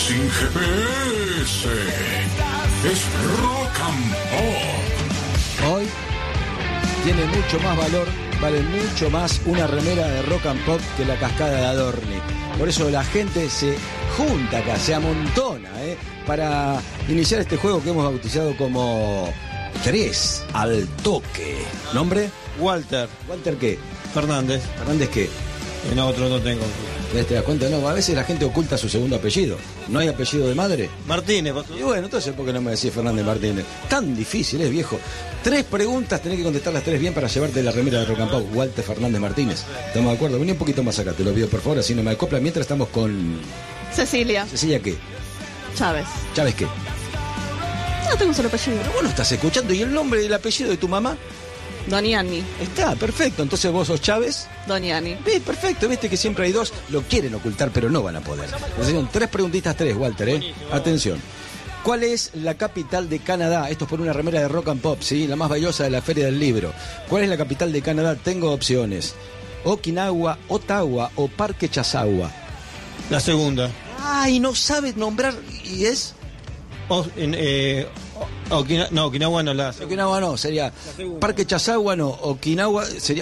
sin GPS. Es Rock and Pop. Hoy tiene mucho más valor, vale mucho más una remera de Rock and Pop que la cascada de Adorni. Por eso la gente se junta acá, se amontona, para iniciar este juego que hemos bautizado como 3 al toque. ¿Nombre? Walter. ¿Walter qué? Fernández. ¿Fernández qué? En otro no tengo. ¿Te das cuenta? No, a veces la gente oculta su segundo apellido. ¿No hay apellido de madre? Martínez. Y bueno, entonces ¿por qué no me decís Fernández Martínez? Tan difícil es, viejo. 3 preguntas, tenés que contestar las 3 bien para llevarte la remera de Rock and Pop. Walter Fernández Martínez. ¿Estamos de acuerdo? Vení un poquito más acá, te lo pido por favor, así no me acopla. Mientras estamos con... Cecilia. ¿Cecilia qué? Chávez. ¿Chávez qué? No tengo un solo apellido. Pero vos no estás escuchando. ¿Y el nombre y el apellido de tu mamá? Doniani. Está, perfecto. Entonces vos sos Chávez. Doniani. Perfecto, viste que siempre hay 2. Lo quieren ocultar, pero no van a poder. Son 3 preguntitas, 3, Walter, Atención. ¿Cuál es la capital de Canadá? Esto es por una remera de Rock and Pop, ¿sí? La más valiosa de la Feria del Libro. ¿Cuál es la capital de Canadá? Tengo opciones. Okinawa, Ottawa o Parque Chazawa. La segunda. Ay, no sabes nombrar. ¿Y es? Okinawa no la. Okinawa no, sería Parque Chazawa no, Okinawa sería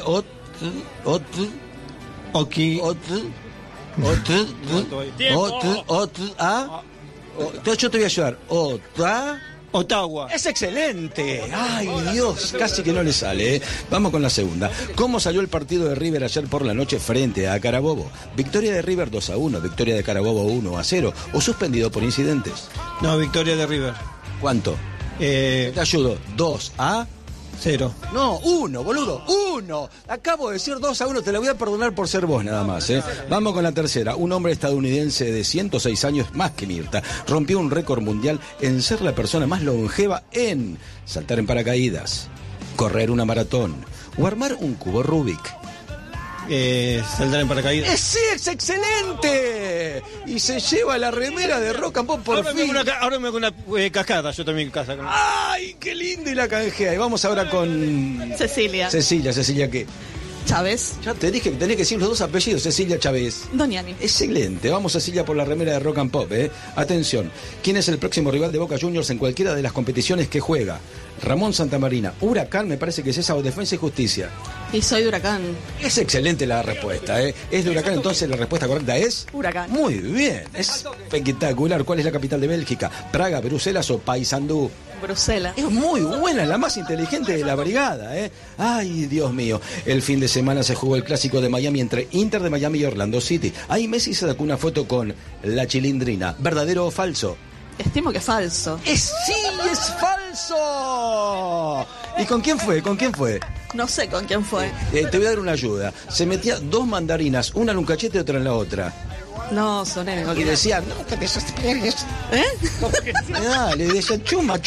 yo te voy a ayudar. Ottawa. Es excelente. Ay, Dios, casi que no le sale. Vamos con la segunda. ¿Cómo salió el partido de River ayer por la noche frente a Carabobo? Victoria de River 2-1, victoria de Carabobo 1-0 o suspendido por incidentes. No, victoria de River. ¿Cuánto? Te ayudo. 2-0. No, 1, boludo, 1. Acabo de decir 2-1, te la voy a perdonar por ser vos nada más, Vamos con la tercera. Un hombre estadounidense de 106 años, más que Mirta, rompió un récord mundial en ser la persona más longeva en saltar en paracaídas, correr una maratón o armar un cubo Rubik. Saltar en paracaídas. ¡Sí, es excelente! Y se lleva la remera de Rock and Pop por fin. Ahora me hago una cascada, yo también casa. ¡Ay, qué lindo! Y la canjea. Y vamos ahora con... Cecilia. Cecilia, ¿qué? Chávez. Ya te dije que tenés que decir los 2 apellidos, Cecilia Chávez. Doniani. Excelente, vamos Cecilia por la remera de Rock and Pop, Atención, ¿quién es el próximo rival de Boca Juniors en cualquiera de las competiciones que juega? Ramón Santamarina, Huracán, me parece que es esa, o Defensa y Justicia. Y soy de Huracán. Es excelente la respuesta, Es de Huracán, entonces la respuesta correcta es... Huracán. Muy bien, es espectacular. ¿Cuál es la capital de Bélgica? ¿Praga, Bruselas o Paysandú? Bruselas. Es muy buena, la más inteligente de la brigada, Ay, Dios mío. El fin de semana se jugó el clásico de Miami entre Inter de Miami y Orlando City. Ahí Messi se sacó una foto con la Chilindrina. ¿Verdadero o falso? Estimo que es falso. ¡Sí, es falso! ¿Y con quién fue? No sé con quién fue. Te voy a dar una ayuda. Se metía 2 mandarinas, una en un cachete y otra en la otra. No, soné. Y decía, no te desesperes. Le decían, chuma.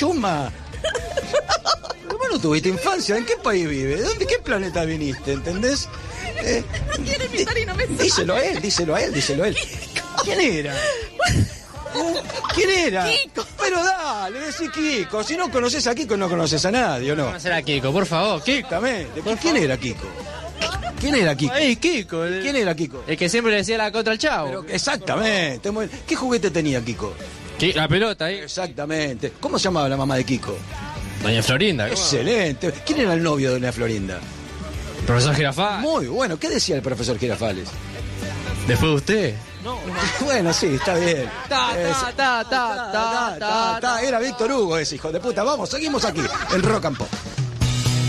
Vos no tuviste infancia, ¿en qué país vives? ¿De qué planeta viniste? ¿Entendés? No quiere imitar y no me sale. Díselo a él. ¿Quién era? ¿Quién era? Kiko. Pero dale, decí Kiko. Si no conoces a Kiko, no conoces a nadie, ¿o no? Conocer a Kiko, por favor, Kiko. Exactamente. ¿Quién era Kiko? ¿Quién era Kiko? Ay, Kiko. ¿Quién era Kiko? El que siempre le decía la contra al chavo. Pero, exactamente. ¿Qué juguete tenía Kiko? La pelota ahí. Exactamente. ¿Cómo se llamaba la mamá de Kiko? Doña Florinda. ¿Cómo? Excelente. ¿Quién era el novio de Doña Florinda? El profesor Girafales. Muy bueno. ¿Qué decía el profesor Girafales? Después de usted. Bueno, sí, está bien. Ta. Era Víctor Hugo ese hijo de puta. Vamos, seguimos aquí en Rock and Pop.